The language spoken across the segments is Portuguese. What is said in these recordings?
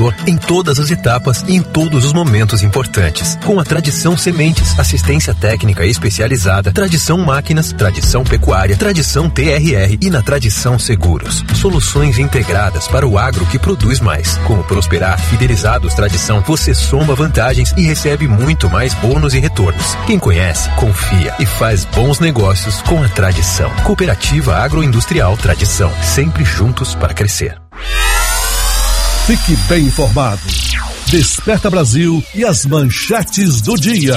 produtor em todas as etapas e em todos os momentos importantes. Com a Tradição Sementes, assistência técnica especializada, Tradição Máquinas, Tradição Pecuária, Tradição TRR e na Tradição Seguros. Soluções integradas para o agro que produz mais. Com o Prosperar Fidelizados Tradição, você soma vantagens e recebe muito mais bônus e retornos. Quem conhece, confia e faz bons negócios com a Tradição. Cooperativa Agroindustrial Tradição, sempre juntos para crescer. Fique bem informado. Desperta Brasil e as manchetes do dia.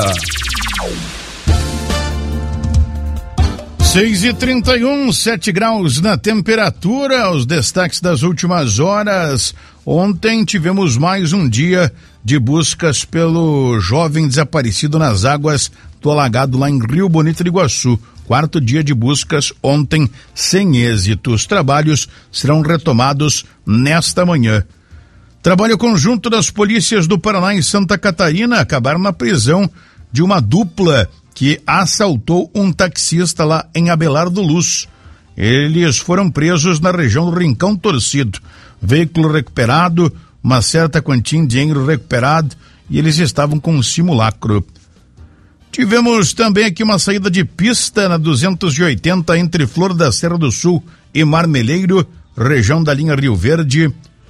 6h31, 7 graus na temperatura. Os destaques das últimas horas. Ontem tivemos mais um dia de buscas pelo jovem desaparecido nas águas do alagado lá em Rio Bonito do Iguaçu. 4º dia de buscas ontem sem êxito. Os trabalhos serão retomados nesta manhã. Trabalho conjunto das polícias do Paraná e Santa Catarina acabaram na prisão de uma dupla que assaltou um taxista lá em Abelardo Luz. Eles foram presos na região do Rincão Torcido. Veículo recuperado, uma certa quantia de dinheiro recuperado e eles estavam com um simulacro. Tivemos também aqui uma saída de pista na 280 entre Flor da Serra do Sul e Marmeleiro, região da linha Rio Verde.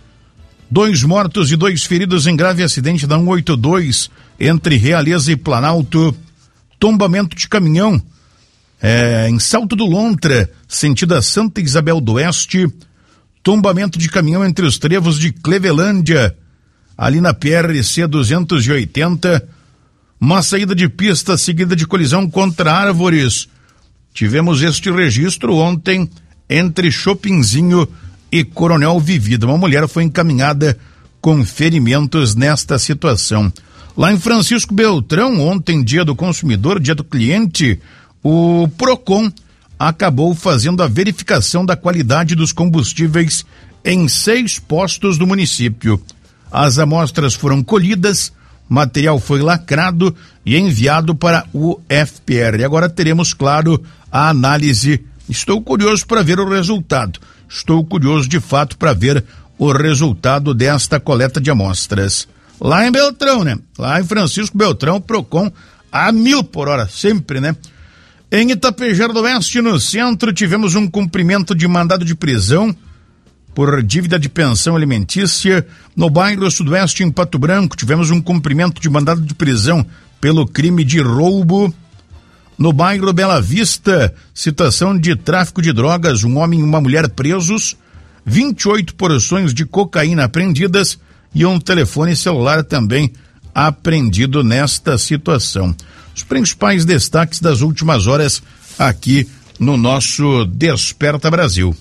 2 mortos e 2 feridos em grave acidente da 182 entre Realeza e Planalto. Tombamento de caminhão em Salto do Lontra, sentido a Santa Isabel do Oeste. Tombamento de caminhão entre os trevos de Clevelândia, ali na PRC 280. Uma saída de pista seguida de colisão contra árvores. Tivemos este registro ontem entre Chopinzinho e Coronel Vivida. Uma mulher foi encaminhada com ferimentos nesta situação. Lá em Francisco Beltrão, ontem, dia do consumidor, dia do cliente, o Procon acabou fazendo a verificação da qualidade dos combustíveis em 6 postos do município. As amostras foram colhidas, material foi lacrado e enviado para o FPR. Agora teremos, claro, a análise. Estou curioso para ver o resultado. Estou curioso, de fato, para ver o resultado desta coleta de amostras. Lá em Beltrão, né? Lá em Francisco Beltrão, Procon a 1000 por hora, sempre, né? Em Itapejara do Oeste, no centro, tivemos um cumprimento de mandado de prisão por dívida de pensão alimentícia. No bairro Sudoeste, em Pato Branco, tivemos um cumprimento de mandado de prisão pelo crime de roubo. No bairro Bela Vista, situação de tráfico de drogas, um homem e uma mulher presos, 28 porções de cocaína apreendidas e um telefone celular também apreendido nesta situação. Os principais destaques das últimas horas aqui no nosso Desperta Brasil.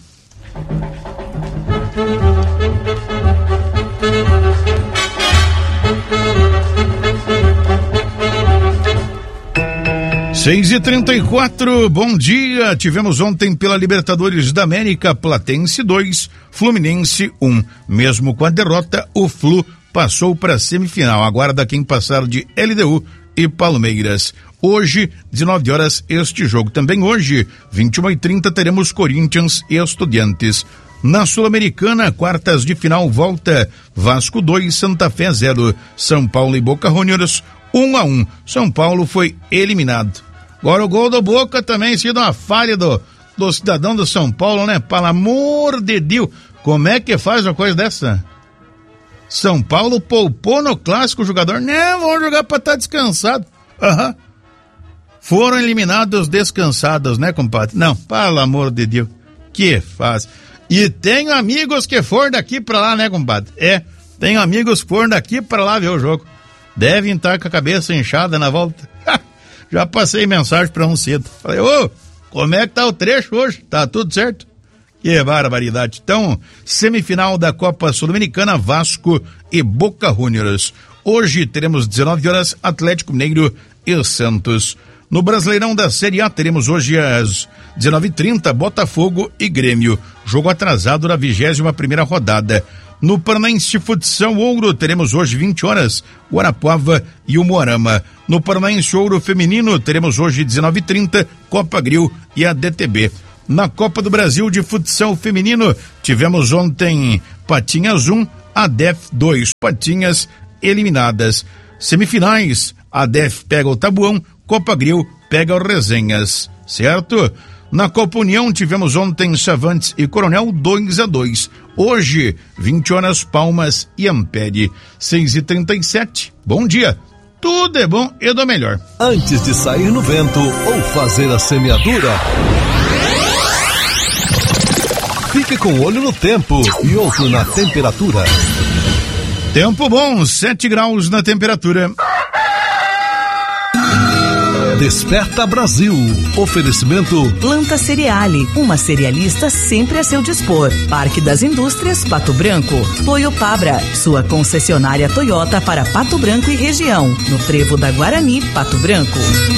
Seis e 34, bom dia. Tivemos ontem pela Libertadores da América, Platense 2, Fluminense 1. Mesmo com a derrota, o Flu passou para a semifinal. Aguarda quem passar de LDU e Palmeiras. Hoje, 19 horas, este jogo. Também hoje, 21h30, teremos Corinthians e Estudiantes. Na Sul-Americana, quartas de final, volta Vasco 2, Santa Fé 0. São Paulo e Boca Juniors 1-1. São Paulo foi eliminado. Agora o gol do Boca também sido uma falha do cidadão do São Paulo, né? Pelo amor de Deus, como é que faz uma coisa dessa? São Paulo poupou no clássico o jogador. Não, vamos jogar pra estar descansado. Aham. Foram eliminados descansados, né, compadre? Não, pelo amor de Deus, que faz. E tenho amigos que foram daqui pra lá, né, compadre? Tenho amigos que foram daqui pra lá ver o jogo. Devem estar com a cabeça inchada na volta. Já passei mensagem pra um cedo. Falei, como é que tá o trecho hoje? Tá tudo certo? Que barbaridade. Então, semifinal da Copa Sul-Americana, Vasco e Boca Juniors. Hoje teremos 19 horas, Atlético Mineiro e Santos. No Brasileirão da Série A, teremos hoje às 19h30, Botafogo e Grêmio. Jogo atrasado na 21ª rodada. No Paranaense Futsal Ouro, teremos hoje 20 horas, Guarapuava e Umuarama. No Paranaense Ouro Feminino, teremos hoje 19h30, Copa Grill e a DTB. Na Copa do Brasil de Futsal Feminino, tivemos ontem Patinhas 1, a DEF 2, Patinhas eliminadas. Semifinais, a DEF pega o Tabuão, Copa Grill pega o Resenhas, certo? Na Copa União tivemos ontem Chavantes e Coronel 2-2. Hoje, 20 horas Palmas e Ampere, 6h37. Bom dia, tudo é bom e do melhor. Antes de sair no vento ou fazer a semeadura, fique com um olho no tempo e outro na temperatura. Tempo bom, 7 graus na temperatura. Desperta Brasil. Oferecimento Planta Cereale, uma cerealista sempre a seu dispor. Parque das Indústrias, Pato Branco. Toyopabra, sua concessionária Toyota para Pato Branco e região. No Trevo da Guarani, Pato Branco.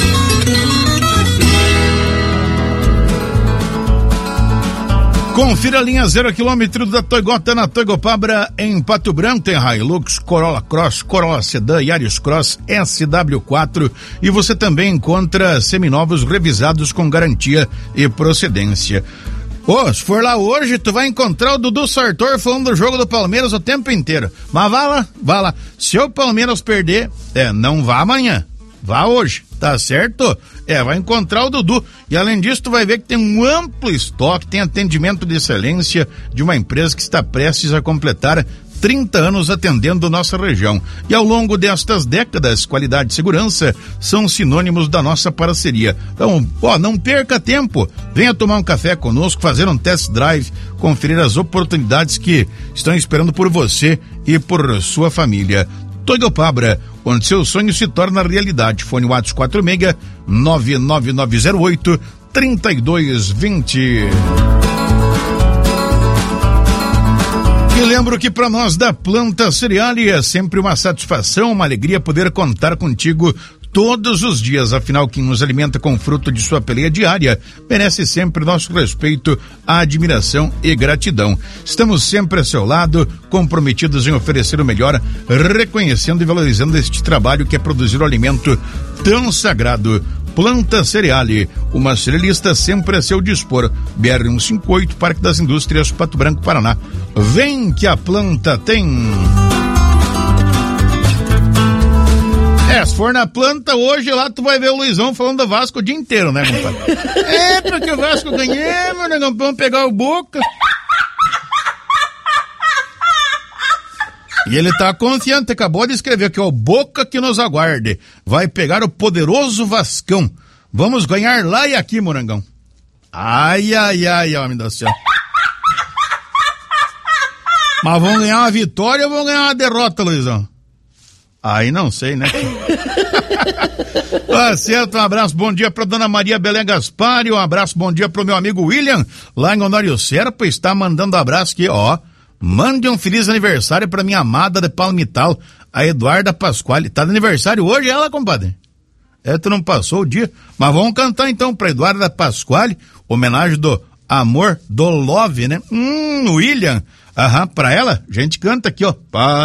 Confira a linha 0 km da Toyota na Toyopabra em Pato Branco. Tem Hilux, Corolla Cross, Corolla Sedan, Yaris Cross, SW4 e você também encontra seminovos revisados com garantia e procedência. Se for lá hoje, tu vai encontrar o Dudu Sartor falando do jogo do Palmeiras o tempo inteiro. Mas vá lá. Se o Palmeiras perder, não vá amanhã. Vá hoje, tá certo? Vai encontrar o Dudu. E além disso, tu vai ver que tem um amplo estoque, tem atendimento de excelência de uma empresa que está prestes a completar 30 anos atendendo nossa região. E ao longo destas décadas, qualidade e segurança são sinônimos da nossa parceria. Então, não perca tempo. Venha tomar um café conosco, fazer um test drive, conferir as oportunidades que estão esperando por você e por sua família. Toyopabra, onde seu sonho se torna realidade. Fone WhatsApp 46-99908-3220. E lembro que para nós da Planta Cereale é sempre uma satisfação, uma alegria poder contar contigo todos os dias. Afinal, quem nos alimenta com fruto de sua peleia diária merece sempre nosso respeito, admiração e gratidão. Estamos sempre a seu lado, comprometidos em oferecer o melhor, reconhecendo e valorizando este trabalho que é produzir o alimento tão sagrado. Planta Cereale, uma cerealista sempre a seu dispor. BR-158, Parque das Indústrias, Pato Branco, Paraná. Vem que a planta tem. Se for na planta hoje, lá tu vai ver o Luizão falando do Vasco o dia inteiro, né, compadre? Porque o Vasco ganhamos, né, vamos pegar o Boca. E ele tá confiante, acabou de escrever aqui, Boca que nos aguarde. Vai pegar o poderoso Vascão. Vamos ganhar lá e aqui, Morangão. Ai, homem do céu. Mas vamos ganhar uma vitória ou vamos ganhar uma derrota, Luizão? Aí não sei, né? Certo, um abraço, bom dia pra dona Maria Belém Gaspari, um abraço, bom dia pro meu amigo William, lá em Honório Serpa, está mandando abraço aqui, mande um feliz aniversário pra minha amada de Palmital, a Eduarda Pasquale. Tá de aniversário hoje ela, compadre? Tu não passou o dia, mas vamos cantar então pra Eduarda Pasquale, homenagem do amor, do love, né? William, pra ela, a gente canta aqui,